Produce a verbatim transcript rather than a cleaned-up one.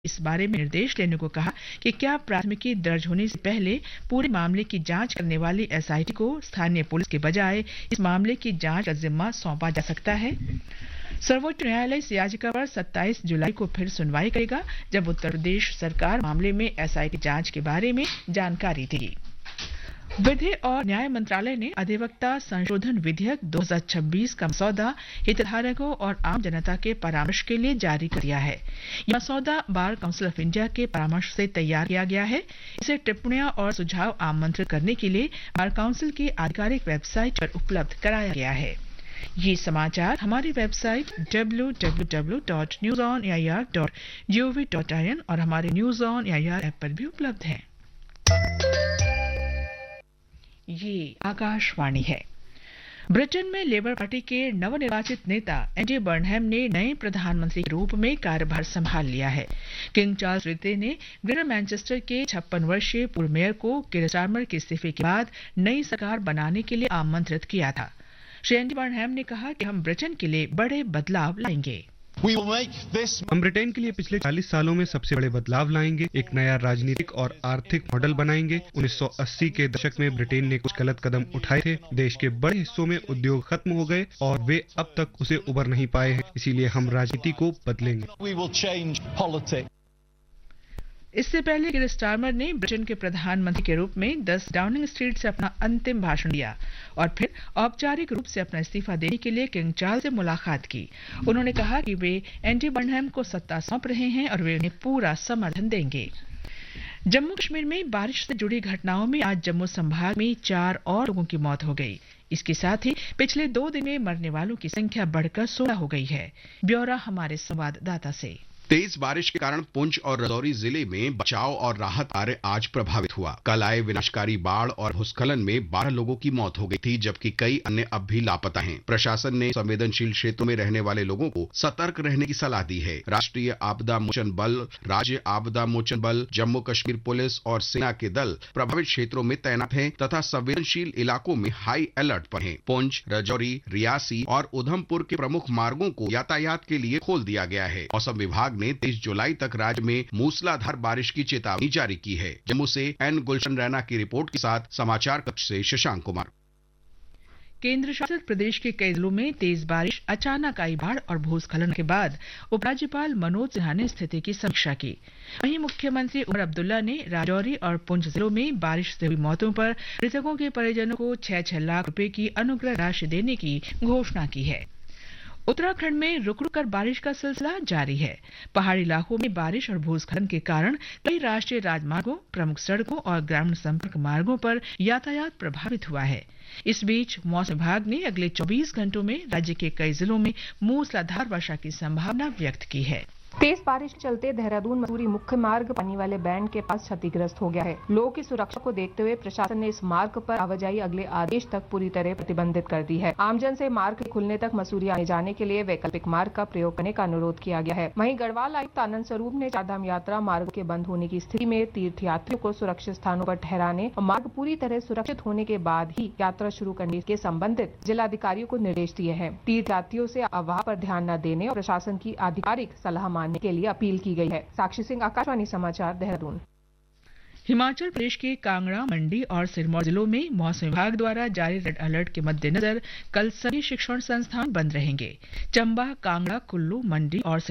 इस बारे में निर्देश लेने को कहा कि क्या प्राथमिकी दर्ज होने से पहले पूरे मामले की जांच करने वाली एसआईटी को स्थानीय पुलिस के बजाय इस मामले की जांच का जिम्मा सौंपा जा सकता है। सर्वोच्च न्यायालय इस याचिका पर सत्ताईस जुलाई को फिर सुनवाई करेगा, जब उत्तर प्रदेश सरकार मामले में एसआईटी जांच के बारे में जानकारी देगी। विधि और न्याय मंत्रालय ने अधिवक्ता संशोधन विधेयक दो हज़ार छब्बीस का मसौदा हितधारकों और आम जनता के परामर्श के लिए जारी कर दिया है। यह मसौदा बार काउंसिल ऑफ इंडिया के परामर्श से तैयार किया गया है। इसे टिप्पणियां और सुझाव आमंत्रित करने के लिए बार काउंसिल की आधिकारिक वेबसाइट पर उपलब्ध कराया गया है। ये समाचार हमारी website W W W dot news on A I R dot G O V dot I N और हमारे news on A I R app पर भी उपलब्ध है। ये आकाशवाणी है। ब्रिटेन में लेबर पार्टी के नवनिर्वाचित नेता एंडी बर्नहैम ने नए प्रधानमंत्री के रूप में कार्यभार संभाल लिया है। किंग चार्ल्स तृतीय ने ग्रेटर मैनचेस्टर के छप्पन वर्षीय पूर्व मेयर को कीर स्टारमर के इस्तीफे के बाद नई सरकार बनाने के लिए आमंत्रित किया था। श्री एंडी बर्नहैम ने कहा कि हम ब्रिटेन के लिए बड़े बदलाव लाएंगे। हम ब्रिटेन के लिए पिछले चालीस सालों में सबसे बड़े बदलाव लाएंगे, एक नया राजनीतिक और आर्थिक मॉडल बनाएंगे। उन्नीस सौ अस्सी के दशक में ब्रिटेन ने कुछ गलत कदम उठाए थे। देश के बड़े हिस्सों में उद्योग खत्म हो गए और वे अब तक उसे उबर नहीं पाए हैं। इसीलिए हम राजनीति को बदलेंगे। इससे पहले कीर स्टारमर ने ब्रिटेन के प्रधानमंत्री के रूप में दस डाउनिंग स्ट्रीट से अपना अंतिम भाषण दिया और फिर औपचारिक रूप से अपना इस्तीफा देने के लिए किंग चार्ल्स से मुलाकात की। उन्होंने कहा कि वे एंडी बर्नहैम को सत्ता सौंप रहे हैं और वे उन्हें पूरा समर्थन देंगे। जम्मू कश्मीर में बारिश से जुड़ी घटनाओं में आज जम्मू संभाग में चार और लोगों की मौत हो गई। इसके साथ ही पिछले दो दिन में मरने वालों की संख्या बढ़कर सोलह हो गई है। ब्यौरा हमारे संवाददाता से। तेज बारिश के कारण पुंछ और राजौरी जिले में बचाव और राहत कार्य आज प्रभावित हुआ। कल आए विनाशकारी बाढ़ और भूस्खलन में बारह लोगों की मौत हो गई थी, जबकि कई अन्य अब भी लापता हैं। प्रशासन ने संवेदनशील क्षेत्रों में रहने वाले लोगों को सतर्क रहने की सलाह दी है। राष्ट्रीय आपदा मोचन बल, राज्य आपदा मोचन बल, जम्मू कश्मीर पुलिस और सेना के दल प्रभावित क्षेत्रों में तैनात हैं तथा संवेदनशील इलाकों में हाई अलर्ट पर हैं। पुंछ, राजौरी, रियासी और उधमपुर के प्रमुख मार्गों को यातायात के लिए खोल दिया गया है। मौसम विभाग ने तेईस जुलाई तक राज्य में मूसलाधार बारिश की चेतावनी जारी की है। जम्मू से एन गुलशन रैना की रिपोर्ट के साथ समाचार कक्ष से शशांक कुमार। केंद्र शासित प्रदेश के कई जिलों में तेज बारिश, अचानक आई बाढ़ और भूस्खलन के बाद उपराज्यपाल मनोज सिन्हा ने स्थिति की समीक्षा की। वहीं मुख्यमंत्री उमर अब्दुल्ला ने राजौरी और पुंछ जिलों में बारिश से हुई मौतों पर मृतकों के परिजनों को छह छह लाख रुपए की अनुग्रह राशि देने की घोषणा की है। उत्तराखंड में रुक रुक कर बारिश का सिलसिला जारी है। पहाड़ी इलाकों में बारिश और भूस्खलन के कारण कई राष्ट्रीय राजमार्गों, प्रमुख सड़कों और ग्रामीण संपर्क मार्गों पर यातायात प्रभावित हुआ है। इस बीच मौसम विभाग ने अगले चौबीस घंटों में राज्य के कई जिलों में मूसलाधार वर्षा की संभावना व्यक्त की है। तेज बारिश के चलते देहरादून मसूरी मुख्य मार्ग पानी वाले बैंड के पास क्षतिग्रस्त हो गया है। लोगों की सुरक्षा को देखते हुए प्रशासन ने इस मार्ग पर आवाजाही अगले आदेश तक पूरी तरह प्रतिबंधित कर दी है। आमजन से मार्ग के खुलने तक मसूरी आने जाने के लिए वैकल्पिक मार्ग का प्रयोग करने का अनुरोध किया गया है। वहीं गढ़वाल आयुक्त आनंद स्वरूप ने चारधाम यात्रा मार्ग के बंद होने की स्थिति में तीर्थ यात्रियों को सुरक्षित स्थानों पर ठहराने और मार्ग पूरी तरह सुरक्षित होने के बाद ही यात्रा शुरू करने के संबंधित जिलाधिकारियों को निर्देश दिए हैं। तीर्थ यात्रियों से अफवाह पर ध्यान न देने और प्रशासन की आधिकारिक सलाह मानने के लिए अपील की गई है। साक्षी सिंह, आकाशवाणी समाचार, देहरादून। हिमाचल प्रदेश के कांगड़ा, मंडी और सिरमौर जिलों में मौसम विभाग द्वारा जारी रेड अलर्ट के मद्देनजर कल सभी शिक्षण संस्थान बंद रहेंगे। चंबा, कांगड़ा, कुल्लू, मंडी और